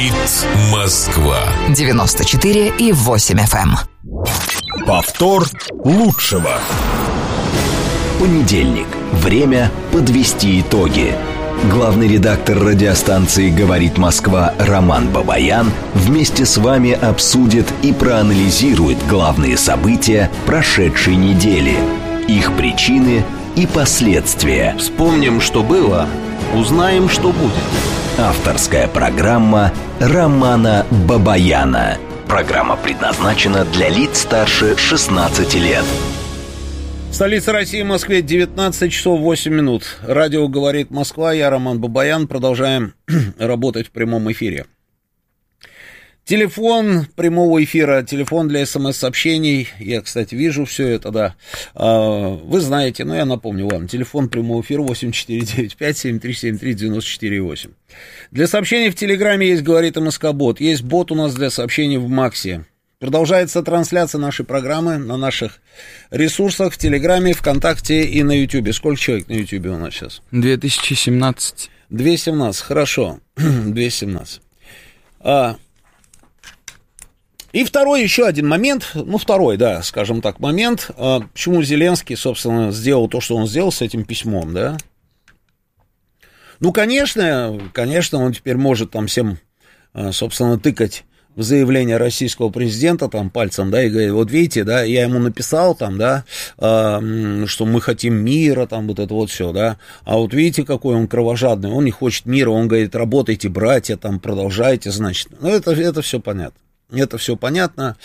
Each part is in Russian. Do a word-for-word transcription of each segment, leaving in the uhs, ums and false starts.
Говорит Москва. девяносто четыре и восемь эф эм. Повтор лучшего. Понедельник. Время подвести итоги. Главный редактор радиостанции «Говорит Москва» Роман Бабаян вместе с вами обсудит и проанализирует главные события прошедшей недели, их причины и последствия. Вспомним, что было, узнаем, что будет. Авторская программа Романа Бабаяна. Программа предназначена для лиц старше шестнадцати лет. Столица России, в Москве, девятнадцать часов восемь минут. Радио «Говорит Москва», я Роман Бабаян. Продолжаем работать в прямом эфире. Телефон прямого эфира, телефон для смс-сообщений. Я, кстати, вижу все это, да. Вы знаете, но я напомню вам. Телефон прямого эфира восемь четыре девять пять семь три семь три девять четыре восемь. Для сообщений в Телеграме есть «Говорит МСК-бот». Есть бот у нас для сообщений в Максе. Продолжается трансляция нашей программы на наших ресурсах в Телеграме, ВКонтакте и на Ютубе. Сколько человек на Ютубе у нас сейчас? две тысячи семнадцать. двести семнадцать, хорошо. двести семнадцать. А... И второй еще один момент, ну, второй, да, скажем так, момент, а, почему Зеленский, собственно, сделал то, что он сделал с этим письмом, да. Ну, конечно, конечно, он теперь может там всем, а, собственно, тыкать в заявление российского президента там пальцем, да, и говорит, вот видите, да, я ему написал там, да, а, что мы хотим мира, там, вот это вот все, да, а вот видите, какой он кровожадный, он не хочет мира, он говорит, работайте, братья, там, продолжайте, значит, ну, это, это все понятно. Это все понятно.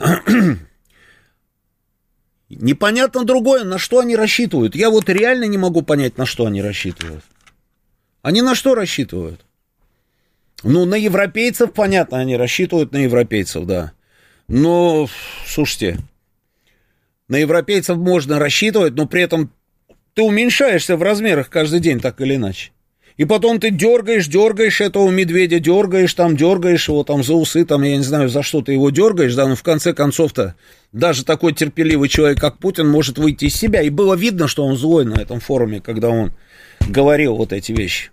Непонятно другое, на что они рассчитывают. Я вот реально не могу понять, на что они рассчитывают. Они на что рассчитывают? Ну, на европейцев, понятно, они рассчитывают на европейцев, да. Но, слушайте, на европейцев можно рассчитывать, но при этом ты уменьшаешься в размерах каждый день, так или иначе. И потом ты дергаешь, дергаешь этого медведя, дергаешь, там, дергаешь его там за усы, там, я не знаю, за что ты его дергаешь, да, но в конце концов-то даже такой терпеливый человек, как Путин, может выйти из себя. И было видно, что он злой на этом форуме, когда он говорил вот эти вещи.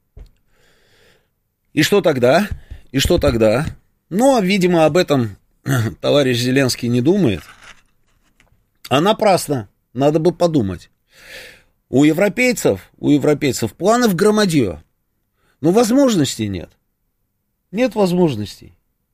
И что тогда? И что тогда? Ну, видимо, об этом товарищ Зеленский не думает. А напрасно, надо бы подумать. У европейцев, у европейцев планов громадье, но возможностей нет. Нет возможностей.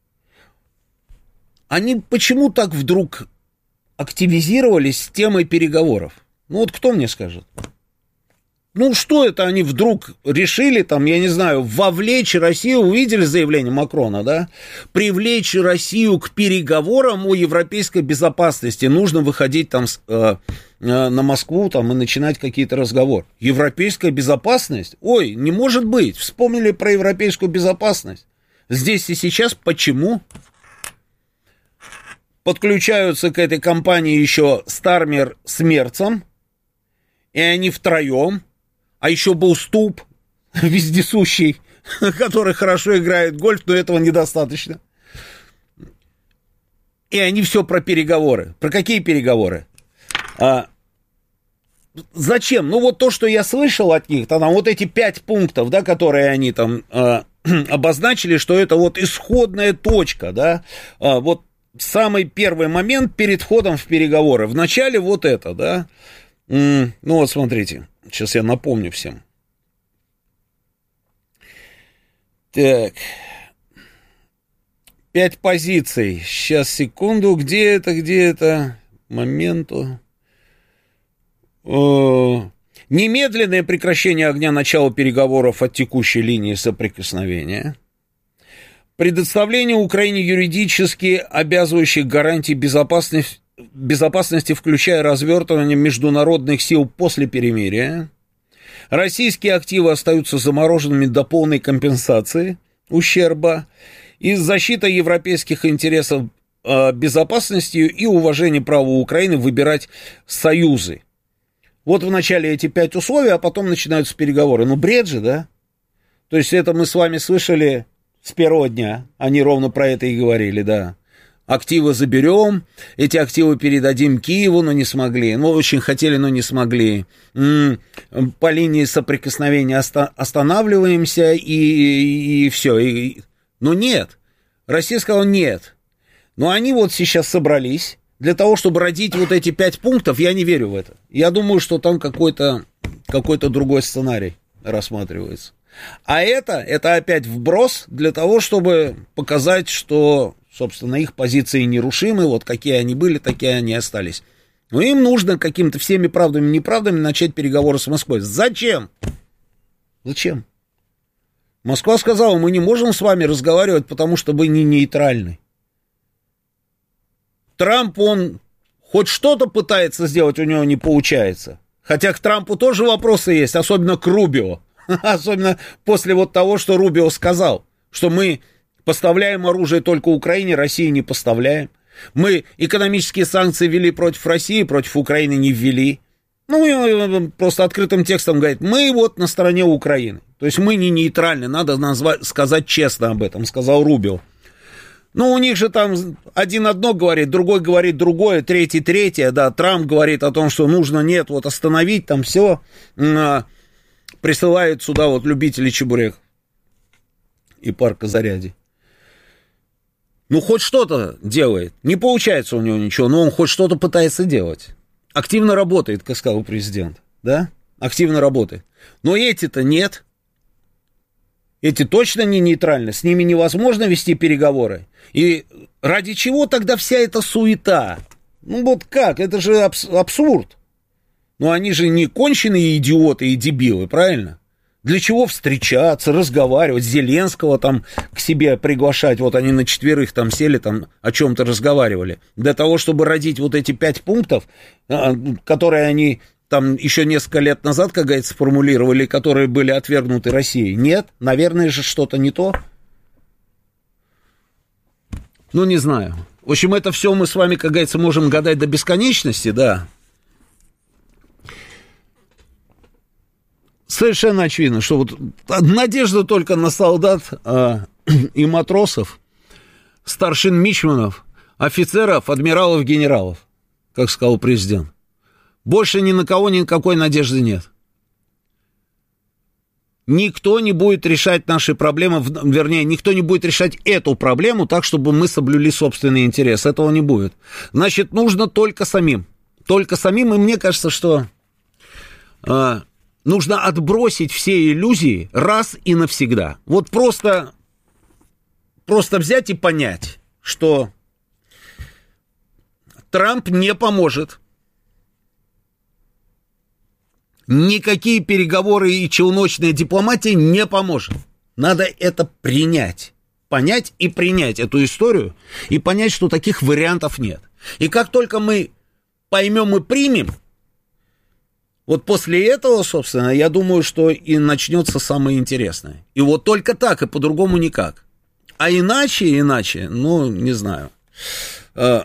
Они почему так вдруг активизировались с темой переговоров? Ну вот кто мне скажет? Ну что это они вдруг решили, там, я не знаю, вовлечь Россию, увидели заявление Макрона, да? Привлечь Россию к переговорам о европейской безопасности. Нужно выходить там э, э, на Москву там, и начинать какие-то разговоры. Европейская безопасность? Ой, не может быть. Вспомнили про европейскую безопасность. Здесь и сейчас почему? Подключаются к этой компании еще Стармер с Мерцем, и они втроем. А еще был Ступ, вездесущий, который хорошо играет в гольф, но этого недостаточно. И они все про переговоры. Про какие переговоры? А, зачем? Ну, вот то, что я слышал от них, там вот эти пять пунктов, да, которые они там а, обозначили, что это вот исходная точка, да, а, вот самый первый момент перед входом в переговоры. Вначале вот это, да. М- ну, вот смотрите. Сейчас я напомню всем. Так. Пять позиций. Сейчас, секунду. Где это, где это? Моменту. О, немедленное прекращение огня, начала переговоров от текущей линии соприкосновения. Предоставление Украине юридически обязывающих гарантий безопасности, безопасности, включая развертывание международных сил после перемирия. Российские активы остаются замороженными до полной компенсации ущерба. И защита европейских интересов э, безопасности и уважение права Украины выбирать союзы. Вот вначале эти пять условий, а потом начинаются переговоры. Ну, бред же, да? То есть это мы с вами слышали с первого дня. Они ровно про это и говорили, да. Активы заберем, эти активы передадим Киеву, но не смогли. Ну, очень хотели, но не смогли. М-м, по линии соприкосновения оста- останавливаемся, и, и, и все. И, Но нет. Россия сказала нет. Но они вот сейчас собрались для того, чтобы родить вот эти пять пунктов. Я не верю в это. Я думаю, что там какой-то, какой-то другой сценарий рассматривается. А это, это опять вброс для того, чтобы показать, что, собственно, их позиции нерушимы. Вот какие они были, такие они остались. Но им нужно какими-то всеми правдами и неправдами начать переговоры с Москвой. Зачем? Зачем? Москва сказала, мы не можем с вами разговаривать, потому что вы не нейтральны. Трамп, он хоть что-то пытается сделать, у него не получается. Хотя к Трампу тоже вопросы есть, особенно к Рубио. Особенно после вот того, что Рубио сказал, что мы поставляем оружие только Украине, России не поставляем. Мы экономические санкции ввели против России, против Украины не ввели. Ну, просто открытым текстом говорит, мы вот на стороне Украины. То есть мы не нейтральны, надо назвать, сказать честно об этом, сказал Рубио. Ну, у них же там один одно говорит, другой говорит другое, третий третье, да, Трамп говорит о том, что нужно, нет, вот остановить там все, присылают сюда вот любителей чебурек и парка Зарядье. Ну, хоть что-то делает, не получается у него ничего, но он хоть что-то пытается делать. Активно работает, как сказал президент, да, активно работает. Но эти-то нет. Эти точно не нейтральны, с ними невозможно вести переговоры. И ради чего тогда вся эта суета? Ну вот как, это же абс- абсурд. Ну они же не конченые идиоты и дебилы, правильно? Для чего встречаться, разговаривать, Зеленского там к себе приглашать, вот они на четверых там сели, там о чем-то разговаривали. Для того, чтобы родить вот эти пять пунктов, которые они... там еще несколько лет назад, как говорится, сформулировали, которые были отвергнуты Россией. Нет, наверное же что-то не то. Ну, не знаю. В общем, это все мы с вами, как говорится, можем гадать до бесконечности, да. Совершенно очевидно, что вот надежда только на солдат а, и матросов, старшин мичманов, офицеров, адмиралов, генералов, как сказал президент. Больше ни на кого никакой надежды нет. Никто не будет решать наши проблемы, вернее, никто не будет решать эту проблему так, чтобы мы соблюли собственный интерес. Этого не будет. Значит, нужно только самим. Только самим, и мне кажется, что э, нужно отбросить все иллюзии раз и навсегда. Вот просто, просто взять и понять, что Трамп не поможет. Никакие переговоры и челночная дипломатия не поможет. Надо это принять. Понять и принять эту историю. И понять, что таких вариантов нет. И как только мы поймем и примем, вот после этого, собственно, я думаю, что и начнется самое интересное. И вот только так, и по-другому никак. А иначе, иначе, ну, не знаю. Ну,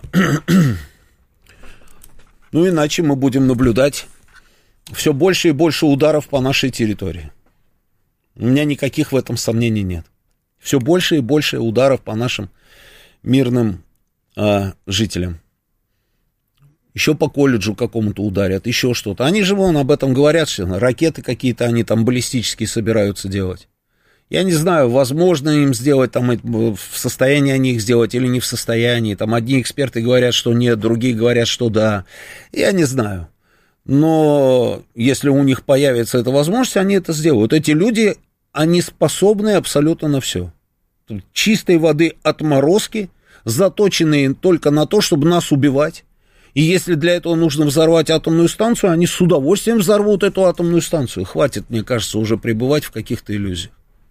иначе мы будем наблюдать все больше и больше ударов по нашей территории. У меня никаких в этом сомнений нет. Все больше и больше ударов по нашим мирным э, жителям. Еще по колледжу какому-то ударят, еще что-то. Они же вон об этом говорят, что ракеты какие-то они там баллистические собираются делать. Я не знаю, возможно им сделать, там, в состоянии они их сделать или не в состоянии. Там одни эксперты говорят, что нет, другие говорят, что да. Я не знаю. Но если у них появится эта возможность, они это сделают. Эти люди, они способны абсолютно на все. Чистой воды отморозки, заточенные только на то, чтобы нас убивать. И если для этого нужно взорвать атомную станцию, они с удовольствием взорвут эту атомную станцию. Хватит, мне кажется, уже пребывать в каких-то иллюзиях.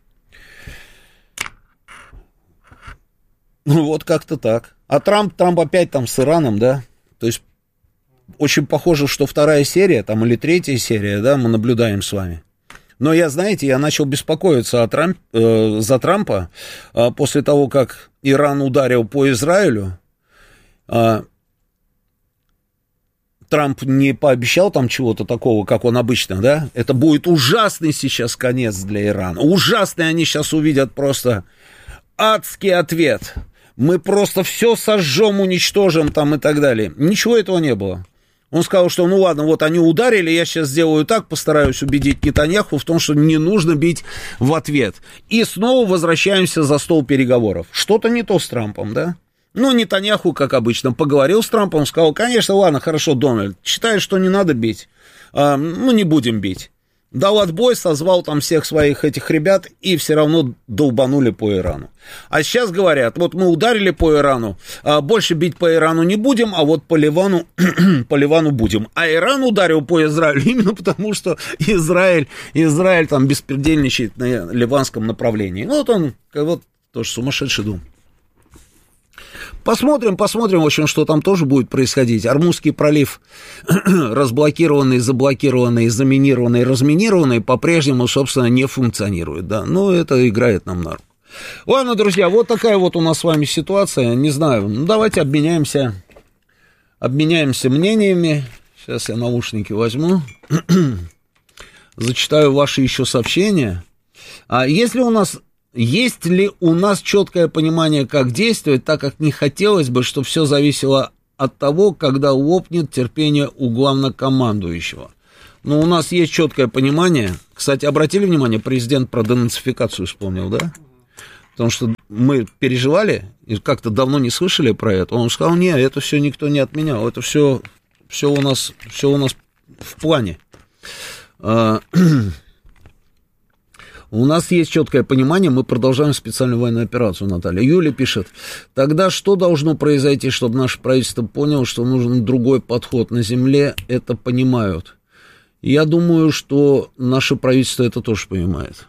Ну вот как-то так. А Трамп, Трамп опять там с Ираном, да? То есть очень похоже, что вторая серия, там, или третья серия, да, мы наблюдаем с вами. Но я, знаете, я начал беспокоиться о Трамп, э, за Трампа э, после того, как Иран ударил по Израилю. Э, Трамп не пообещал там чего-то такого, как он обычно, да? Это будет ужасный сейчас конец для Ирана. Ужасный, они сейчас увидят просто адский ответ. Мы просто все сожжем, уничтожим там и так далее. Ничего этого не было. Он сказал, что ну ладно, вот они ударили, я сейчас сделаю так, постараюсь убедить Нетаньяху в том, что не нужно бить в ответ. И снова возвращаемся за стол переговоров. Что-то не то с Трампом, да? Ну, Нетаньяху, как обычно, поговорил с Трампом, сказал, конечно, ладно, хорошо, Дональд, считаешь, что не надо бить, а, ну, не будем бить. Дал отбой, созвал там всех своих этих ребят, и все равно долбанули по Ирану. А сейчас говорят, вот мы ударили по Ирану, а больше бить по Ирану не будем, а вот по Ливану, по Ливану будем. А Иран ударил по Израилю именно потому, что Израиль, Израиль там беспредельничает на ливанском направлении. Ну, вот он, вот тоже сумасшедший дом. Посмотрим, посмотрим, в общем, что там тоже будет происходить. Ормузский пролив разблокированный, заблокированный, заминированный, разминированный по-прежнему, собственно, не функционирует, да. Ну, это играет нам на руку. Ладно, друзья, вот такая вот у нас с вами ситуация. Не знаю, ну, давайте обменяемся, обменяемся мнениями. Сейчас я наушники возьму. Зачитаю ваши еще сообщения. А если у нас... Есть ли у нас четкое понимание, как действовать, так как не хотелось бы, чтобы все зависело от того, когда лопнет терпение у главнокомандующего? Но у нас есть четкое понимание. Кстати, обратили внимание, президент про денацификацию вспомнил, да? Потому что мы переживали и как-то давно не слышали про это. Он сказал, нет, это все никто не отменял, это все, все, у, нас, все у нас в плане. У нас есть четкое понимание, мы продолжаем специальную военную операцию, Наталья. Юля пишет, тогда что должно произойти, чтобы наше правительство поняло, что нужен другой подход на земле, это понимают? Я думаю, что наше правительство это тоже понимает.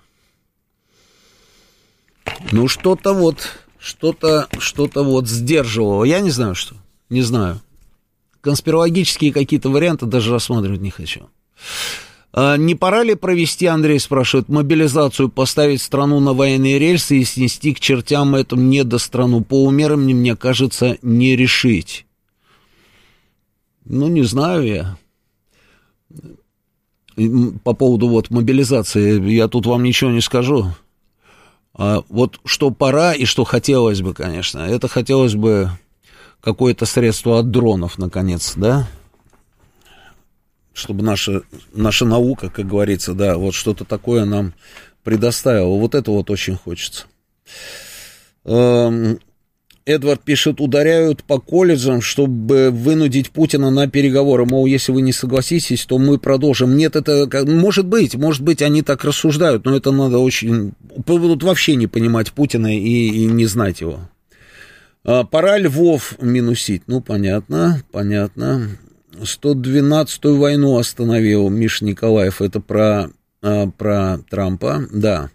Ну, что-то вот, что-то, что-то вот сдерживало, я не знаю что, не знаю. Конспирологические какие-то варианты даже рассматривать не хочу. Не пора ли провести, Андрей спрашивает, мобилизацию, поставить страну на военные рельсы и снести к чертям эту недострану? По умерам, мне кажется, не решить. Ну, не знаю я. По поводу вот мобилизации, я тут вам ничего не скажу. А вот что пора и что хотелось бы, конечно, это хотелось бы какое-то средство от дронов, наконец, да? Чтобы наша, наша наука, как говорится, да, вот что-то такое нам предоставила. Вот это вот очень хочется. Эдвард пишет, ударяют по колледжам, чтобы вынудить Путина на переговоры. Мол, если вы не согласитесь, то мы продолжим. Нет, это может быть, может быть, они так рассуждают, но это надо очень... Будут вообще не понимать Путина и, и не знать его. Пора Львов минусить. Ну, понятно, понятно. сто двенадцатую войну остановил Миша Николаев, это про, а, про Трампа, да.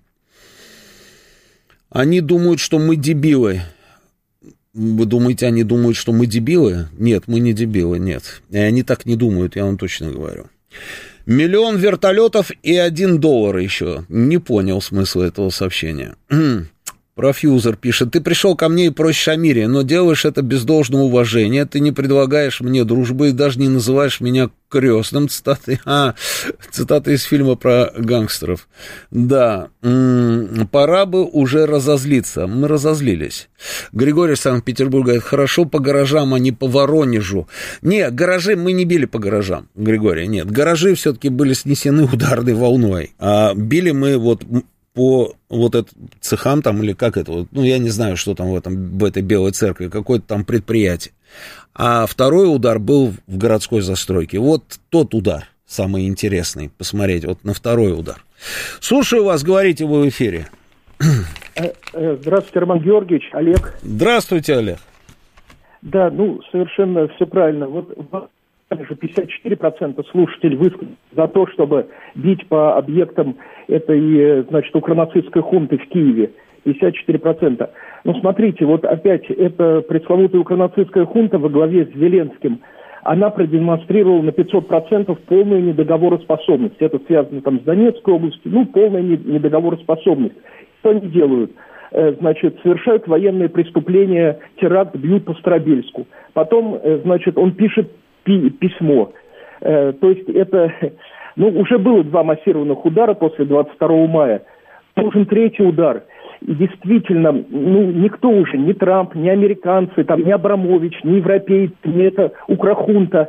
Они думают, что мы дебилы. Вы думаете, они думают, что мы дебилы? Нет, мы не дебилы, нет. И они так не думают, я вам точно говорю. Миллион вертолетов и один доллар еще. Не понял смысла этого сообщения. Профьюзер пишет, ты пришел ко мне и просишь о мире, но делаешь это без должного уважения, ты не предлагаешь мне дружбы и даже не называешь меня крестным, цитаты, а, цитаты из фильма про гангстеров. Да, м-м, пора бы уже разозлиться, мы разозлились. Григорий Санкт-Петербург говорит, хорошо по гаражам, а не по Воронежу. Нет, гаражи мы не били по гаражам, Григорий, нет, гаражи все-таки были снесены ударной волной, а били мы вот... по вот это, цехам там, или как это, ну, я не знаю, что там в, этом, в этой Белой Церкви, какое-то там предприятие. А второй удар был в городской застройке. Вот тот удар, самый интересный, посмотреть, вот на второй удар. Слушаю вас, говорите вы в эфире. Здравствуйте, Роман Георгиевич, Олег. Здравствуйте, Олег. Да, ну, совершенно все правильно. Вот же пятьдесят четыре процента слушателей высказали за то, чтобы бить по объектам этой, значит, укронацистской хунты в Киеве. пятьдесят четыре процента. Ну, смотрите, вот опять эта пресловутая укронацистская хунта во главе с Зеленским, она продемонстрировала на пятьсот процентов полную недоговороспособность. Это связано там с Донецкой областью, ну, полная недоговороспособность. Что они делают? Значит, совершают военные преступления, теракт, бьют по Старобельску. Потом, значит, он пишет письмо. Э, то есть это, ну, уже было два массированных удара после двадцать второго мая. Нужен третий удар. И действительно, ну, никто уже, ни Трамп, ни американцы, там, ни Абрамович, ни европейцы, ни это укрохунта,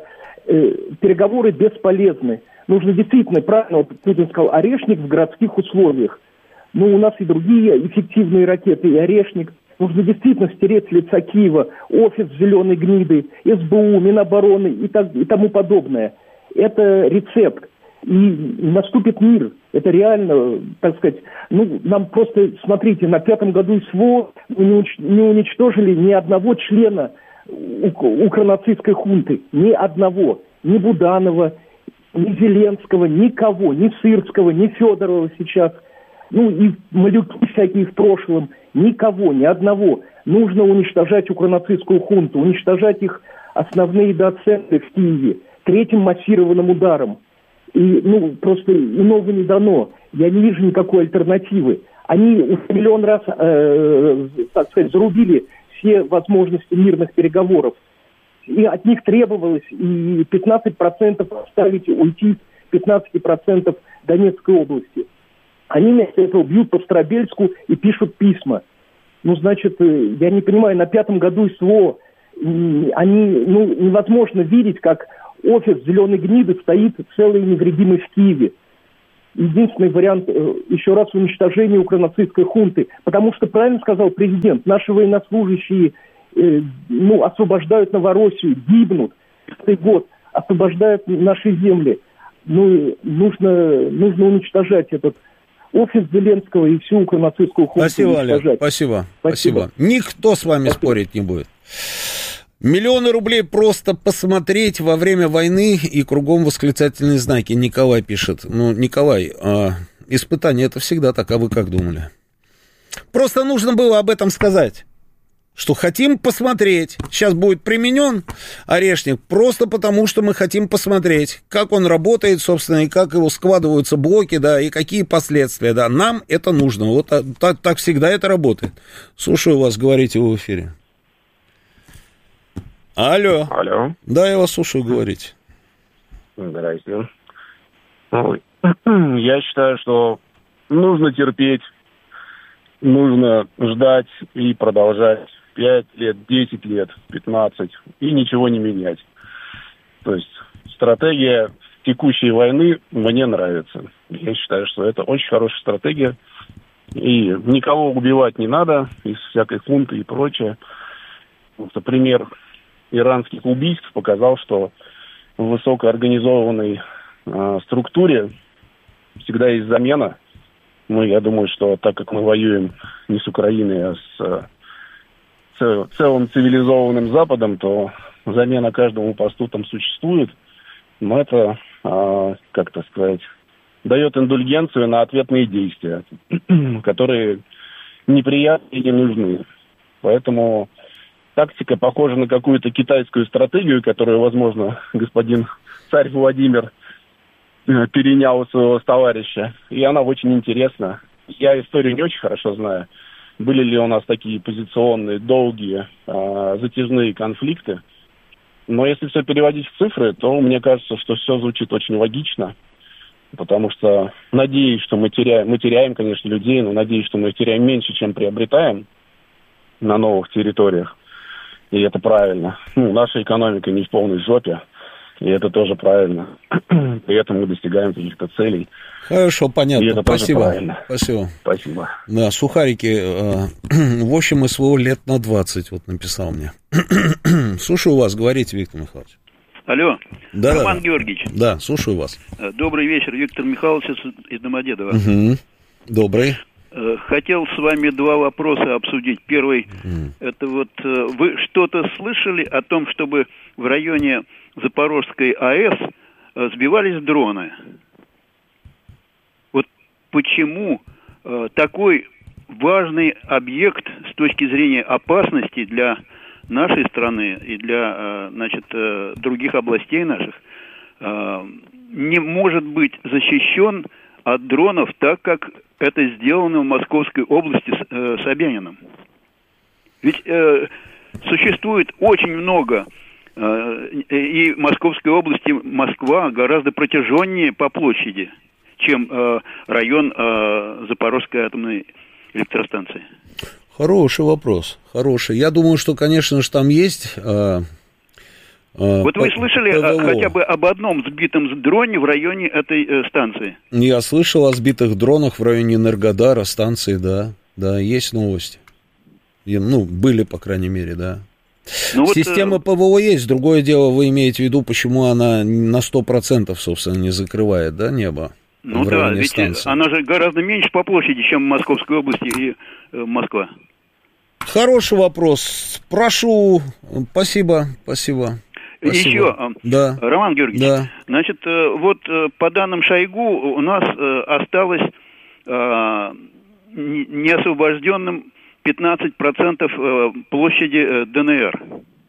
э, переговоры бесполезны. Нужно действительно, правильно вот Путин сказал, «Орешник» в городских условиях. Ну, у нас и другие эффективные ракеты, и «Орешник». Нужно действительно стереть с лица Киева офис зеленой гниды, эс бэ у, Минобороны и, так, и тому подобное. Это рецепт. И наступит мир. Это реально, так сказать, ну, нам просто, смотрите, на пятом году СВО не уничтожили ни одного члена укронацистской хунты. Ни одного. Ни Буданова, ни Зеленского, никого. Ни Сырского, ни Федорова сейчас. Ну, и малюки всякие в прошлом. Никого, ни одного. Нужно уничтожать укронацистскую хунту, уничтожать их основные доценты в Киеве третьим массированным ударом. И, ну, просто иного не дано. Я не вижу никакой альтернативы. Они уже миллион раз, э, так сказать, зарубили все возможности мирных переговоров. И от них требовалось и пятнадцать процентов оставить, уйти пятнадцать процентов Донецкой области. Они вместо этого бьют по Старобельску и пишут письма. Ну, значит, я не понимаю, на пятом году СВО они, ну, невозможно видеть, как офис зеленой гниды стоит целый и невредимый в Киеве. Единственный вариант, еще раз, уничтожение укронацистской хунты. Потому что, правильно сказал президент, наши военнослужащие э, ну, освобождают Новороссию, гибнут каждый год, освобождают наши земли. Ну, нужно, нужно уничтожать этот офис Зеленского и всю укронацистскую хунту. Спасибо, Олег, спасибо, спасибо. Спасибо. Никто с вами спасибо. Спорить не будет. Миллионы рублей просто посмотреть во время войны и кругом восклицательные знаки. Николай пишет. Ну, Николай, а, испытание это всегда так, а вы как думали? Просто нужно было об этом сказать. Что хотим посмотреть. Сейчас будет применен орешник просто потому, что мы хотим посмотреть, как он работает, собственно, и как его складываются блоки, да, и какие последствия, да. Нам это нужно. Вот так, так всегда это работает. Слушаю вас, говорите вы в эфире. Алло. Алло. Да, я вас слушаю, говорите. Здрасте. Я считаю, что нужно терпеть, нужно ждать и продолжать пять лет, десять лет, пятнадцать, и ничего не менять. То есть стратегия текущей войны мне нравится. Я считаю, что это очень хорошая стратегия. И никого убивать не надо из всякой хунты и прочее. Вот, например, иранских убийств показал, что в высокоорганизованной э, структуре всегда есть замена. Ну, я думаю, что так как мы воюем не с Украиной, а с э, целым цивилизованным Западом, то замена каждому посту там существует. Но это, э, как так сказать, дает индульгенцию на ответные действия, которые неприятны и не нужны. Поэтому тактика похожа на какую-то китайскую стратегию, которую, возможно, господин царь Владимир перенял у своего товарища. И она очень интересна. Я историю не очень хорошо знаю. Были ли у нас такие позиционные, долгие, э, затяжные конфликты. Но если все переводить в цифры, то мне кажется, что все звучит очень логично. Потому что надеюсь, что мы теряем, мы теряем, конечно, людей, но надеюсь, что мы теряем меньше, чем приобретаем на новых территориях. И это правильно. Ну, наша экономика не в полной жопе, и это тоже правильно. При этом мы достигаем каких-то целей. Хорошо, понятно. И это Спасибо. тоже правильно. Спасибо. Спасибо. Да, сухарики, э, в общем, СВО лет на двадцать, вот написал мне. Слушаю вас, говорите, Виктор Михайлович. Алло, да, Роман да. Георгиевич. Да, слушаю вас. Добрый вечер, Виктор Михайлович из Домодедово. Угу. Добрый. Хотел с вами два вопроса обсудить. Первый, mm. это вот вы что-то слышали о том, чтобы в районе Запорожской АЭС сбивались дроны? Вот почему такой важный объект с точки зрения опасности для нашей страны и для, значит, других областей наших не может быть защищен от дронов, так как это сделано в Московской области с э, Собяниным. Ведь э, существует очень много, э, и в Московской области Москва гораздо протяженнее по площади, чем э, район э, Запорожской атомной электростанции. Хороший вопрос, хороший. Я думаю, что, конечно же, там есть э, Вот вы слышали ПВО. хотя бы об одном сбитом дроне в районе этой э, станции? Я слышал о сбитых дронах в районе Энергодара, станции, да. Да, есть новости. И, ну, были, по крайней мере, да. Ну, Система вот, ПВО есть. Другое дело, вы имеете в виду, почему она на сто процентов, собственно, не закрывает, да, небо? Ну да, ведь станции. Она же гораздо меньше по площади, чем в Московской области и э, Москва. Хороший вопрос. Прошу. Спасибо, спасибо. Спасибо. Еще, да. Роман Георгиевич, да. значит, вот по данным Шойгу у нас осталось неосвобожденным пятнадцать процентов площади ДНР.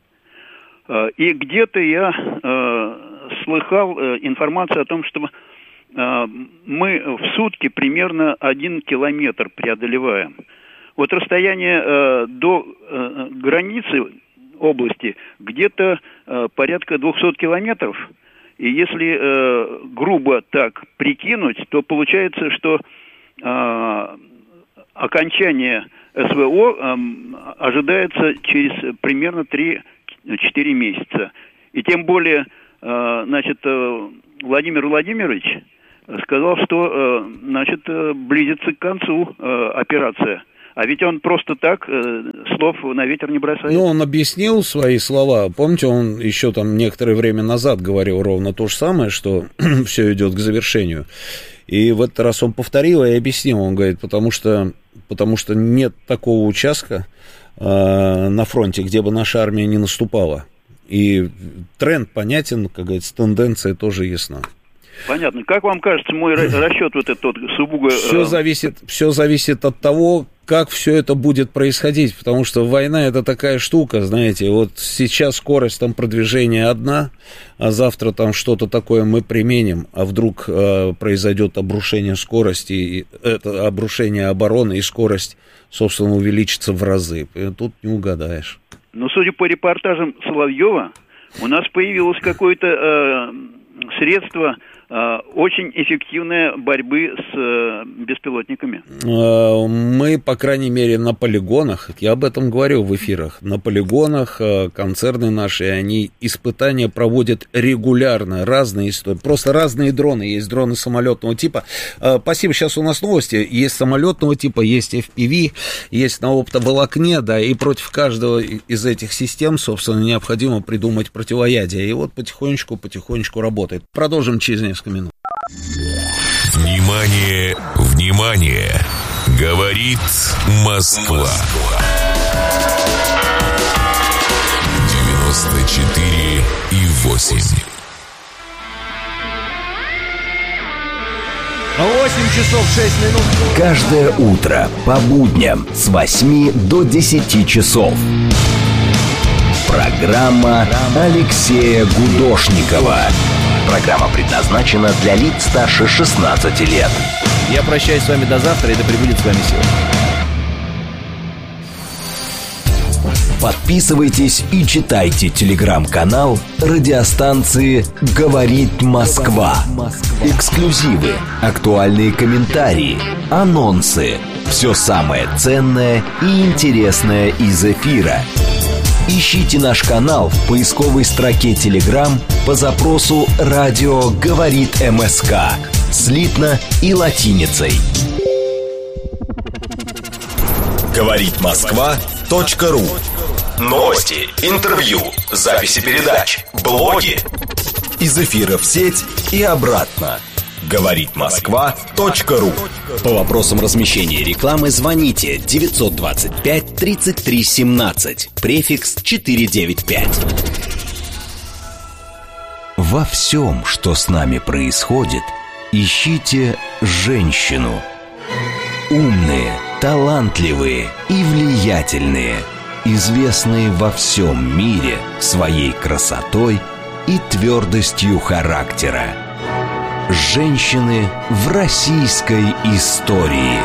И где-то я слыхал информацию о том, что мы в сутки примерно один километр преодолеваем. Вот расстояние до границы области где-то э, порядка двухсот километров. И если э, грубо так прикинуть, то получается, что э, окончание СВО э, ожидается через примерно три-четыре месяца. И тем более, э, значит, э, Владимир Владимирович сказал, что э, значит, э, близится к концу э, операция. А ведь он просто так э, слов на ветер не бросает. Ну, он объяснил свои слова. Помните, он еще там некоторое время назад говорил ровно то же самое, что все идет к завершению. И в этот раз он повторил и объяснил. Он говорит, потому что, потому что нет такого участка э, на фронте, где бы наша армия не наступала. И тренд понятен, как говорится, тенденция тоже ясна. Понятно. Как вам кажется, мой расчет вот этот сугубо... Все зависит, все зависит от того, как все это будет происходить, потому что война это такая штука, знаете, вот сейчас скорость там продвижения одна, а завтра там что-то такое мы применим, а вдруг э, произойдет обрушение скорости, и это обрушение обороны, и скорость, собственно, увеличится в разы. И тут не угадаешь. Но судя по репортажам Соловьева, у нас появилось какое-то э, средство э, очень эффективной борьбы с э, беспилотниками. Мы, по крайней мере, на полигонах, я об этом говорил в эфирах, на полигонах э, концерны наши, они испытания проводят регулярно, разные истории, просто разные дроны, есть дроны самолетного типа. Э, спасибо, сейчас у нас новости, есть самолетного типа, есть эф пи ви, есть на оптоволокне, да, и против каждого из этих систем, собственно, необходимо придумать противоядие, и вот потихонечку, потихонечку работает. Продолжим через несколько минут. Внимание, внимание! Говорит Москва. девяносто четыре и восемь. восемь часов шесть минут. Каждое утро по будням с восьми до десяти часов. Программа Алексея Гудошникова. Программа предназначена для лиц старше шестнадцати лет. Я прощаюсь с вами до завтра, и да пребудет с вами сила. Подписывайтесь и читайте телеграм-канал радиостанции «Говорит Москва». Эксклюзивы, актуальные комментарии, анонсы. Все самое ценное и интересное из эфира. Ищите наш канал в поисковой строке Telegram по запросу «Радио говорит МСК» слитно и латиницей. Говорит Москва точка ру. Новости, интервью, записи передач, блоги. Из эфира в сеть и обратно. Говорит Москва точка ру. По вопросам размещения рекламы звоните девятьсот двадцать пять тридцать три семнадцать, префикс четыреста девяносто пять. Во всем, что с нами происходит, ищите женщину. Умные, талантливые и влиятельные, известные во всем мире своей красотой и твердостью характера. Женщины в российской истории.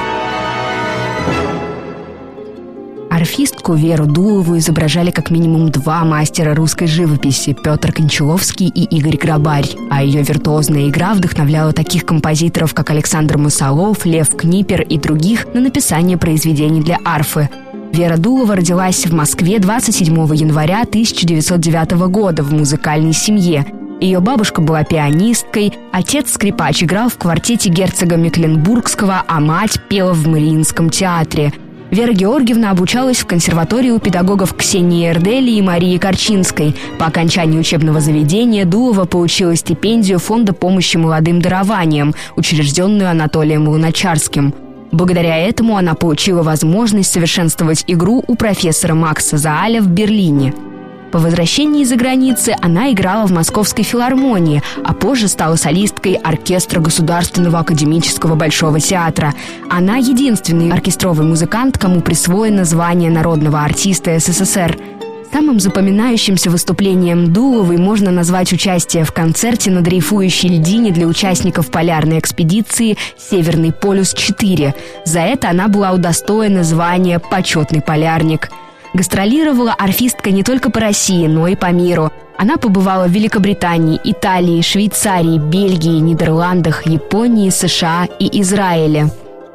Орфистку Веру Дулову изображали как минимум два мастера русской живописи – Петр Кончаловский и Игорь Грабарь. А ее виртуозная игра вдохновляла таких композиторов, как Александр Масолов, Лев Книпер и других на написание произведений для арфы. Вера Дулова родилась в Москве двадцать седьмого января тысяча девятьсот девятого года в музыкальной семье. Ее бабушка была пианисткой, отец скрипач играл в квартете герцога Мекленбургского, а мать пела в Мариинском театре. Вера Георгиевна обучалась в консерватории у педагогов Ксении Эрдели и Марии Корчинской. По окончании учебного заведения Дулова получила стипендию Фонда помощи молодым дарованиям, учрежденную Анатолием Луначарским. Благодаря этому она получила возможность совершенствовать игру у профессора Макса Зааля в Берлине. По возвращении из-за границы она играла в Московской филармонии, а позже стала солисткой оркестра Государственного академического Большого театра. Она единственный оркестровый музыкант, кому присвоено звание народного артиста СССР. Самым запоминающимся выступлением Дуловой можно назвать участие в концерте на дрейфующей льдине для участников полярной экспедиции «Северный полюс-четыре». За это она была удостоена звания «Почетный полярник». Гастролировала арфистка не только по России, но и по миру. Она побывала в Великобритании, Италии, Швейцарии, Бельгии, Нидерландах, Японии, США и Израиле.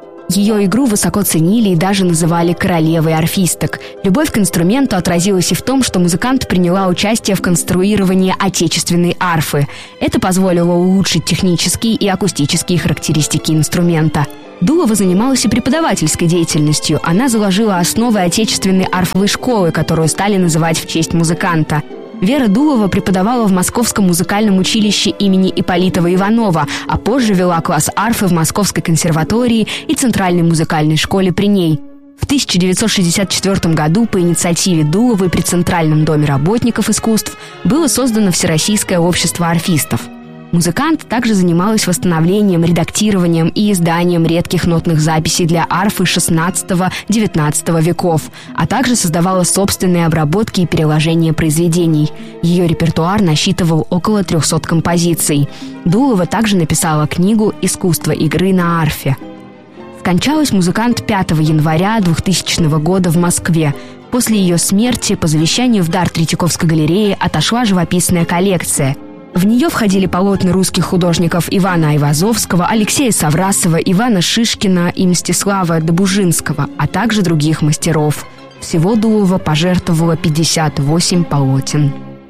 Ее игру высоко ценили и даже называли королевой арфисток. Любовь к инструменту отразилась и в том, что музыкант приняла участие в конструировании отечественной арфы. Это позволило улучшить технические и акустические характеристики инструмента. Дулова занималась и преподавательской деятельностью. Она заложила основы отечественной арфовой школы, которую стали называть в честь музыканта. Вера Дулова преподавала в Московском музыкальном училище имени Ипполитова Иванова, а позже вела класс арфы в Московской консерватории и Центральной музыкальной школе при ней. В тысяча девятьсот шестьдесят четвёртом году по инициативе Дуловой при Центральном доме работников искусств было создано Всероссийское общество арфистов. Музыкант также занималась восстановлением, редактированием и изданием редких нотных записей для арфы шестнадцатого-девятнадцатого веков, а также создавала собственные обработки и переложения произведений. Ее репертуар насчитывал около трехсот композиций. Дулова также написала книгу «Искусство игры на арфе». Скончалась музыкант пятого января двухтысячного года в Москве. После ее смерти по завещанию в дар Третьяковской галереи отошла живописная коллекция. В нее входили полотна русских художников Ивана Айвазовского, Алексея Саврасова, Ивана Шишкина и Мстислава Добужинского, а также других мастеров. Всего Дулова пожертвовала пятьдесят восемь полотен.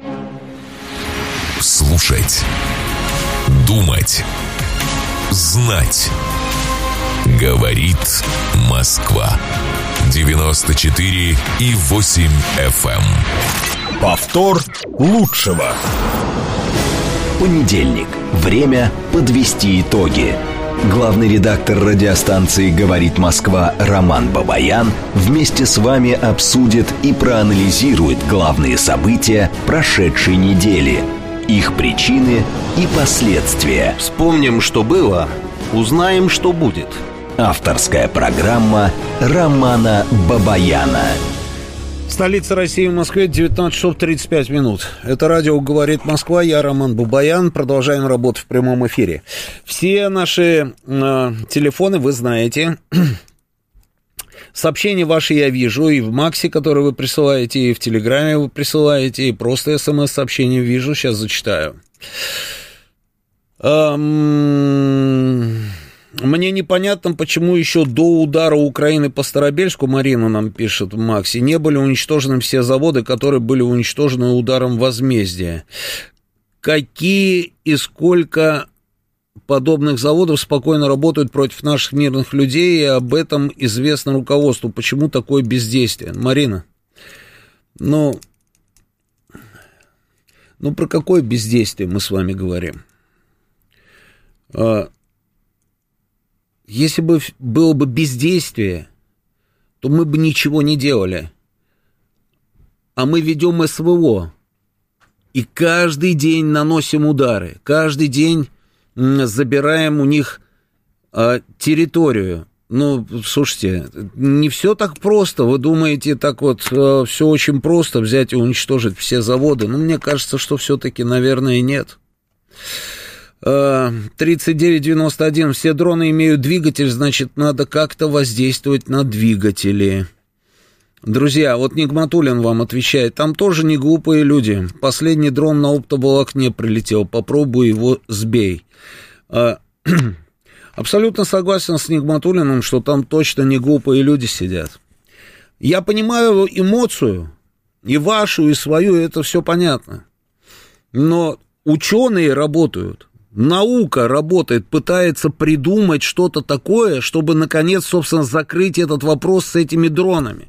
Слушать, думать, знать. Говорит Москва. девяносто четыре и восемь эф эм. Повтор лучшего. Понедельник. Время подвести итоги. Главный редактор радиостанции «Говорит Москва» Роман Бабаян вместе с вами обсудит и проанализирует главные события прошедшей недели, их причины и последствия. Вспомним, что было, узнаем, что будет. Авторская программа Романа Бабаяна. Столица России, в Москве, девятнадцать часов тридцать пять минут. Это радио «Говорит Москва», я Роман Бабаян. Продолжаем работу в прямом эфире. Все наши э, телефоны вы знаете. Сообщения ваши я вижу и в Максе, которые вы присылаете, и в Телеграме вы присылаете, и просто смс-сообщения вижу. Сейчас зачитаю. Эм... Мне непонятно, почему еще до удара Украины по Старобельску, Марина нам пишет в Максе, не были уничтожены все заводы, которые были уничтожены ударом возмездия. Какие и сколько подобных заводов спокойно работают против наших мирных людей, и об этом известно руководству. Почему такое бездействие? Марина, ну, ну про какое бездействие мы с вами говорим? Если бы было бы бездействие, то мы бы ничего не делали. А мы ведем эс вэ о. И каждый день наносим удары. Каждый день забираем у них а, территорию. Ну, слушайте, не все так просто. Вы думаете, так вот а, все очень просто взять и уничтожить все заводы? Ну, мне кажется, что все-таки, наверное, нет. тридцать девять девяносто один. Все дроны имеют двигатель, значит, надо как-то воздействовать на двигатели. Друзья, вот Нигматуллин вам отвечает, там тоже не глупые люди. Последний дрон на оптоволокне прилетел, попробуй его сбей. Абсолютно согласен с Нигматуллиным, что там точно не глупые люди сидят. Я понимаю эмоцию, и вашу, и свою, это все понятно. Но ученые работают, наука работает, пытается придумать что-то такое, чтобы, наконец, собственно, закрыть этот вопрос с этими дронами.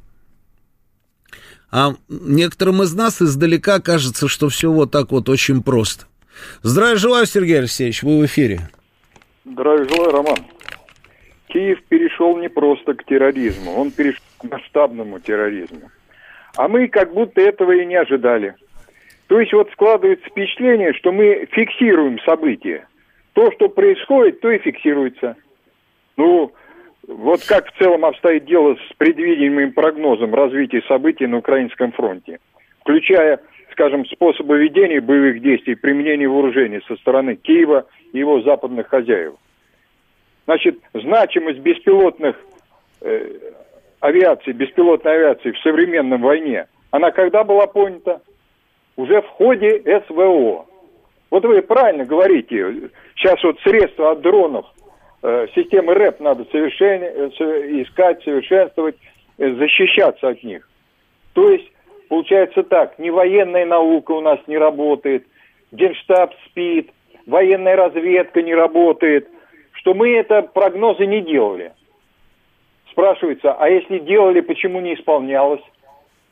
А некоторым из нас издалека кажется, что все вот так вот очень просто. Здравия желаю, Сергей Алексеевич, вы в эфире. Здравия желаю, Роман. Киев перешел не просто к терроризму, он перешел к масштабному терроризму. А мы как будто этого и не ожидали. То есть вот складывается впечатление, что мы фиксируем события. То, что происходит, то и фиксируется. Ну, вот как в целом обстоит дело с предвидимым прогнозом развития событий на Украинском фронте, включая, скажем, способы ведения боевых действий, применения вооружений со стороны Киева и его западных хозяев. Значит, значимость беспилотных э, авиации, беспилотной авиации в современной войне, она когда была понята? Уже в ходе СВО. Вот вы правильно говорите, сейчас вот средства от дронов, э, системы РЭП надо совершен... искать, совершенствовать, э, защищаться от них. То есть, получается так, ни военная наука у нас не работает, Генштаб спит, военная разведка не работает, что мы это прогнозы не делали. Спрашивается, а если делали, почему не исполнялось?